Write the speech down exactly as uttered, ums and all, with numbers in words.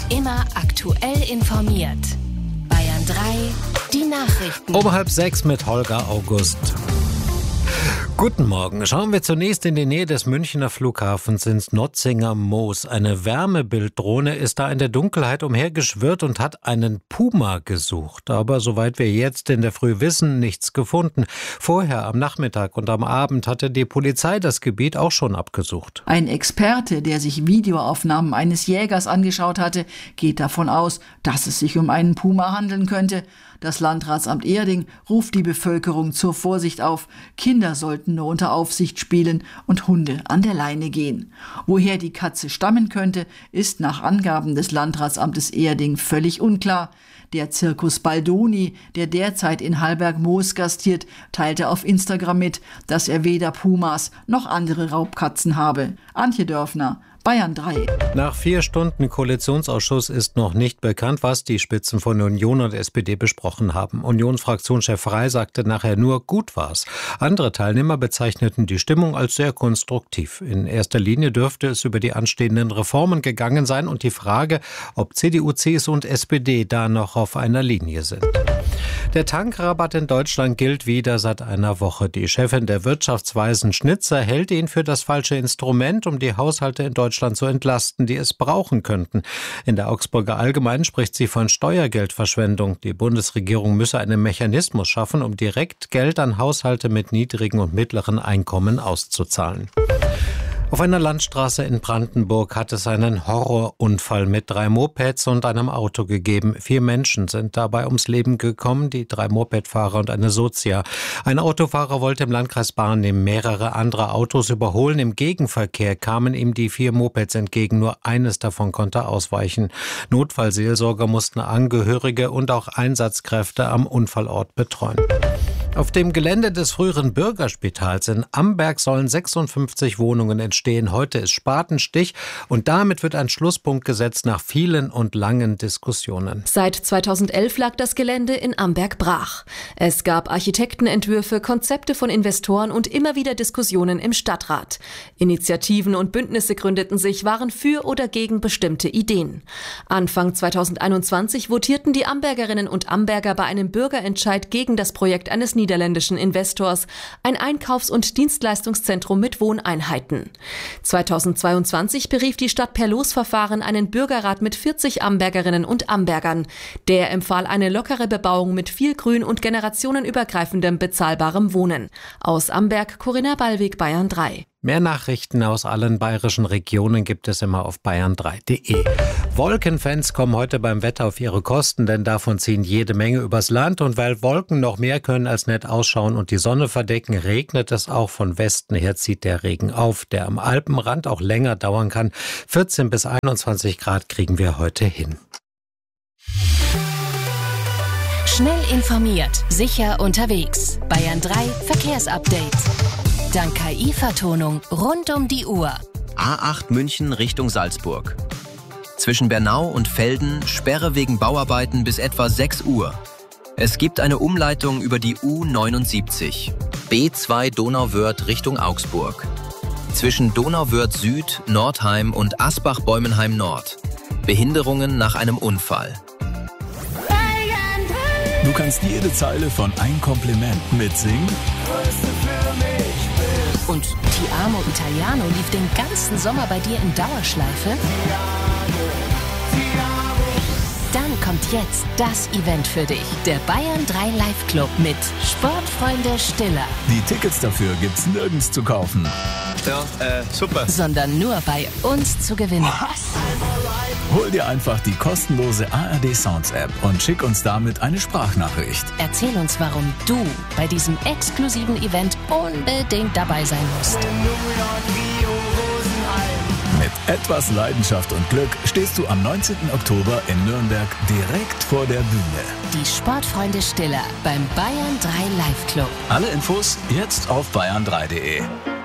Immer aktuell informiert. Bayern drei, die Nachrichten. Um halb sechs mit Holger August. Guten Morgen. Schauen wir zunächst in die Nähe des Münchner Flughafens ins Notzinger Moos. Eine Wärmebilddrohne ist da in der Dunkelheit umhergeschwirrt und hat einen Puma gesucht. Aber soweit wir jetzt in der Früh wissen, nichts gefunden. Vorher am Nachmittag und am Abend hatte die Polizei das Gebiet auch schon abgesucht. Ein Experte, der sich Videoaufnahmen eines Jägers angeschaut hatte, geht davon aus, dass es sich um einen Puma handeln könnte. Das Landratsamt Erding ruft die Bevölkerung zur Vorsicht auf. Kinder sollten nur unter Aufsicht spielen und Hunde an der Leine gehen. Woher die Katze stammen könnte, ist nach Angaben des Landratsamtes Erding völlig unklar. Der Circus Baldoni, der derzeit in Hallberg-Moos gastiert, teilte auf Instagram mit, dass er weder Pumas noch andere Raubkatzen habe. Antje Dörfner, Bayern drei. Nach vier Stunden Koalitionsausschuss ist noch nicht bekannt, was die Spitzen von Union und S P D besprochen haben. Union-Fraktionschef Frey sagte nachher nur, gut war's. Andere Teilnehmer bezeichneten die Stimmung als sehr konstruktiv. In erster Linie dürfte es über die anstehenden Reformen gegangen sein und die Frage, ob C D U, C S U und S P D da noch auf einer Linie sind. Der Tankrabatt in Deutschland gilt wieder seit einer Woche. Die Chefin der Wirtschaftsweisen Schnitzer hält ihn für das falsche Instrument, um die Haushalte in Deutschland zu entlasten, die es brauchen könnten. In der Augsburger Allgemeinen spricht sie von Steuergeldverschwendung. Die Bundesregierung müsse einen Mechanismus schaffen, um direkt Geld an Haushalte mit niedrigen und mittleren Einkommen auszuzahlen. Auf einer Landstraße in Brandenburg hat es einen Horrorunfall mit drei Mopeds und einem Auto gegeben. Vier Menschen sind dabei ums Leben gekommen, die drei Mopedfahrer und eine Sozia. Ein Autofahrer wollte im Landkreis Barnim mehrere andere Autos überholen. Im Gegenverkehr kamen ihm die vier Mopeds entgegen. Nur eines davon konnte ausweichen. Notfallseelsorger mussten Angehörige und auch Einsatzkräfte am Unfallort betreuen. Auf dem Gelände des früheren Bürgerspitals in Amberg sollen sechsundfünfzig Wohnungen entstehen. Heute ist Spatenstich und damit wird ein Schlusspunkt gesetzt nach vielen und langen Diskussionen. Seit zweitausendelf lag das Gelände in Amberg brach. Es gab Architektenentwürfe, Konzepte von Investoren und immer wieder Diskussionen im Stadtrat. Initiativen und Bündnisse gründeten sich, waren für oder gegen bestimmte Ideen. Anfang zweitausendeinundzwanzig votierten die Ambergerinnen und Amberger bei einem Bürgerentscheid gegen das Projekt eines niederländischen Investors, ein Einkaufs- und Dienstleistungszentrum mit Wohneinheiten. zweitausendzweiundzwanzig berief die Stadt per Losverfahren einen Bürgerrat mit vierzig Ambergerinnen und Ambergern. Der empfahl eine lockere Bebauung mit viel Grün und generationenübergreifendem bezahlbarem Wohnen. Aus Amberg, Corinna Ballweg, Bayern drei. Mehr Nachrichten aus allen bayerischen Regionen gibt es immer auf bayern drei punkt de. Wolkenfans kommen heute beim Wetter auf ihre Kosten, denn davon ziehen jede Menge übers Land. Und weil Wolken noch mehr können als nett ausschauen und die Sonne verdecken, regnet es auch von Westen her, zieht der Regen auf, der am Alpenrand auch länger dauern kann. vierzehn bis einundzwanzig Grad kriegen wir heute hin. Schnell informiert, sicher unterwegs. Bayern drei Verkehrsupdate. Dank K I-Vertonung rund um die Uhr. A acht München Richtung Salzburg. Zwischen Bernau und Velden Sperre wegen Bauarbeiten bis etwa sechs Uhr. Es gibt eine Umleitung über die U neunundsiebzig. B zwei Donauwörth Richtung Augsburg. Zwischen Donauwörth Süd, Nordheim und Asbach-Bäumenheim Nord. Behinderungen nach einem Unfall. Du kannst jede Zeile von Ein Kompliment mitsingen. Und Ti Amo Italiano lief den ganzen Sommer bei dir in Dauerschleife? Dann kommt jetzt das Event für dich. Der Bayern drei Live Club mit Sportfreunde Stiller. Die Tickets dafür gibt's nirgends zu kaufen. Ja, äh, super. Sondern nur bei uns zu gewinnen. Was? Hol dir einfach die kostenlose A R D Sounds App und schick uns damit eine Sprachnachricht. Erzähl uns, warum du bei diesem exklusiven Event unbedingt dabei sein musst. Mit etwas Leidenschaft und Glück stehst du am neunzehnten Oktober in Nürnberg direkt vor der Bühne. Die Sportfreunde Stiller beim Bayern drei Live Club. Alle Infos jetzt auf bayern drei punkt de.